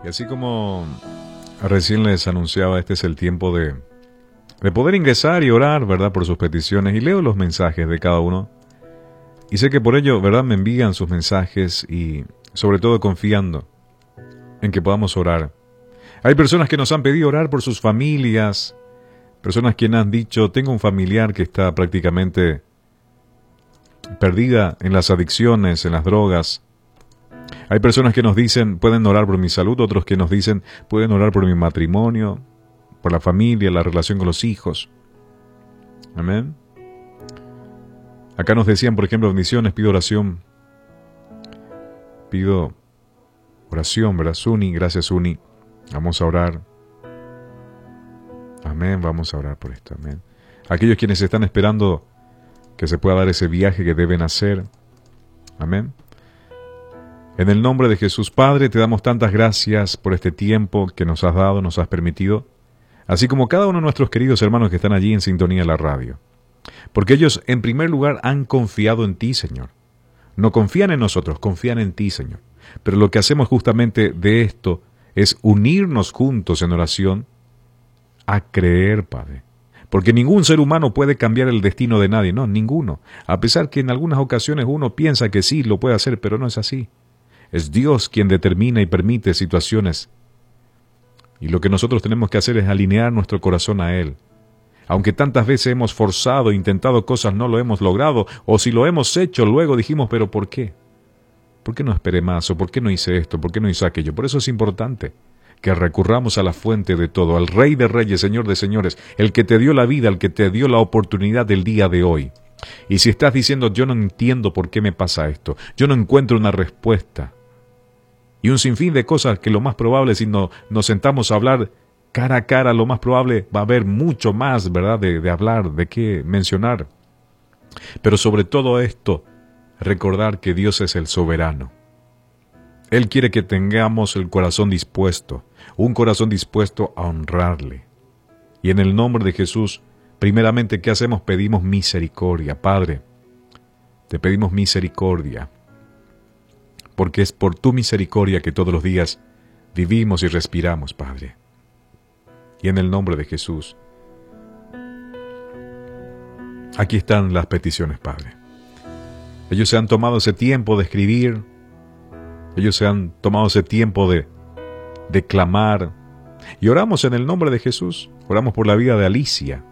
Y así como recién les anunciaba, este es el tiempo de poder ingresar y orar, ¿verdad?, por sus peticiones. Y leo los mensajes de cada uno. Y sé que por ello, ¿verdad?, me envían sus mensajes y sobre todo confiando en que podamos orar. Hay personas que nos han pedido orar por sus familias, personas que han dicho, tengo un familiar que está prácticamente perdida en las adicciones, en las drogas. Hay personas que nos dicen, pueden orar por mi salud, otros que nos dicen, pueden orar por mi matrimonio, por la familia, la relación con los hijos. Amén. Acá nos decían, por ejemplo, bendiciones, pido oración, ¿verdad? Suni, gracias Suni. Vamos a orar. Amén, vamos a orar por esto, amén. Aquellos quienes están esperando que se pueda dar ese viaje que deben hacer. Amén. En el nombre de Jesús, Padre, te damos tantas gracias por este tiempo que nos has dado, nos has permitido, así como cada uno de nuestros queridos hermanos que están allí en sintonía de la radio. Porque ellos, en primer lugar, han confiado en ti, Señor. No confían en nosotros, confían en ti, Señor. Pero lo que hacemos justamente de esto es unirnos juntos en oración a creer, Padre. Porque ningún ser humano puede cambiar el destino de nadie, no, ninguno. A pesar que en algunas ocasiones uno piensa que sí, lo puede hacer, pero no es así. Es Dios quien determina y permite situaciones. Y lo que nosotros tenemos que hacer es alinear nuestro corazón a Él. Aunque tantas veces hemos forzado, intentado cosas, no lo hemos logrado, o si lo hemos hecho, luego dijimos, pero ¿por qué? ¿Por qué no esperé más? ¿O por qué no hice esto? ¿Por qué no hice aquello? Por eso es importante que recurramos a la fuente de todo, al Rey de Reyes, Señor de Señores, el que te dio la vida, el que te dio la oportunidad del día de hoy. Y si estás diciendo, yo no entiendo por qué me pasa esto, yo no encuentro una respuesta, y un sinfín de cosas que lo más probable, si nos sentamos a hablar cara a cara, lo más probable va a haber mucho más, ¿verdad?, de hablar, de qué mencionar. Pero sobre todo esto, recordar que Dios es el soberano. Él quiere que tengamos el corazón dispuesto, un corazón dispuesto a honrarle. Y en el nombre de Jesús, primeramente, ¿qué hacemos? Pedimos misericordia. Padre, te pedimos misericordia, porque es por tu misericordia que todos los días vivimos y respiramos, Padre. Y en el nombre de Jesús, aquí están las peticiones, Padre. Ellos se han tomado ese tiempo de escribir, ellos se han tomado ese tiempo de clamar, y oramos en el nombre de Jesús. Oramos por la vida de Alicia.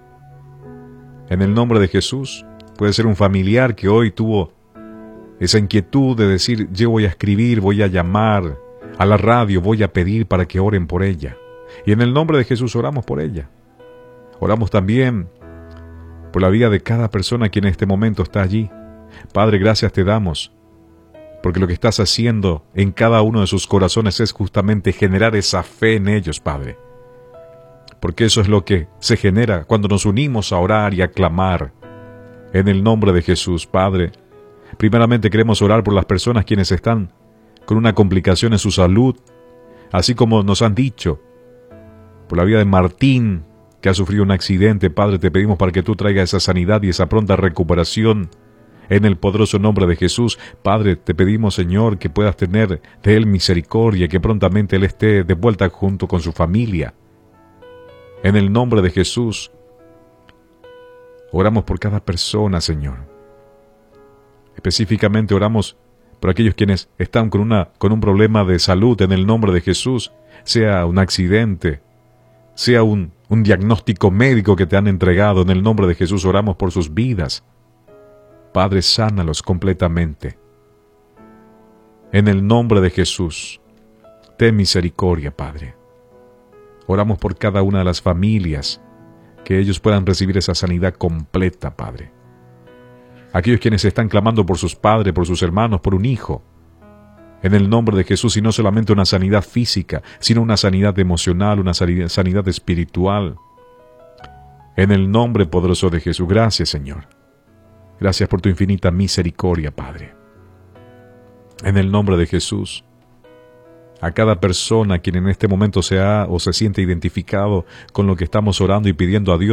En el nombre de Jesús, puede ser un familiar que hoy tuvo esa inquietud de decir, yo voy a escribir, voy a llamar a la radio, voy a pedir para que oren por ella. Y en el nombre de Jesús oramos por ella. Oramos también por la vida de cada persona que en este momento está allí. Padre, gracias te damos, porque lo que estás haciendo en cada uno de sus corazones es justamente generar esa fe en ellos, Padre. Porque eso es lo que se genera cuando nos unimos a orar y a clamar. En el nombre de Jesús, Padre, primeramente queremos orar por las personas quienes están con una complicación en su salud, así como nos han dicho, por la vida de Martín, que ha sufrido un accidente. Padre, te pedimos para que tú traigas esa sanidad y esa pronta recuperación en el poderoso nombre de Jesús. Padre, te pedimos, Señor, que puedas tener de él misericordia, que prontamente él esté de vuelta junto con su familia. En el nombre de Jesús, oramos por cada persona, Señor. Específicamente oramos por aquellos quienes están con un problema de salud, en el nombre de Jesús, sea un accidente, sea un diagnóstico médico que te han entregado. En el nombre de Jesús oramos por sus vidas. Padre, sánalos completamente. En el nombre de Jesús, ten misericordia, Padre. Oramos por cada una de las familias, que ellos puedan recibir esa sanidad completa, Padre. Aquellos quienes están clamando por sus padres, por sus hermanos, por un hijo. En el nombre de Jesús, y no solamente una sanidad física, sino una sanidad emocional, una sanidad espiritual. En el nombre poderoso de Jesús, gracias, Señor. Gracias por tu infinita misericordia, Padre. En el nombre de Jesús, a cada persona quien en este momento se siente identificado con lo que estamos orando y pidiendo a Dios,